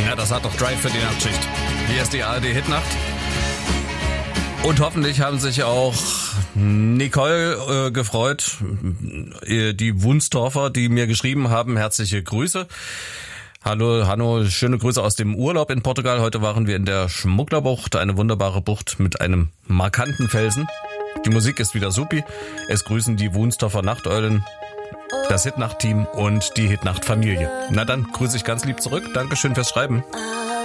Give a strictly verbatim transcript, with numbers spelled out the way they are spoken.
Ja, das hat doch Drive für die Nachtschicht. Hier ist die A R D-Hitnacht. Und hoffentlich haben sich auch Nicole äh, gefreut, die Wunstorfer, die mir geschrieben haben, herzliche Grüße. Hallo, Hanno, schöne Grüße aus dem Urlaub in Portugal. Heute waren wir in der Schmugglerbucht, eine wunderbare Bucht mit einem markanten Felsen. Die Musik ist wieder supi. Es grüßen die Wunstorfer Nachteulen, das Hitnacht-Team und die Hitnacht-Familie. Na dann, grüße ich ganz lieb zurück. Dankeschön fürs Schreiben.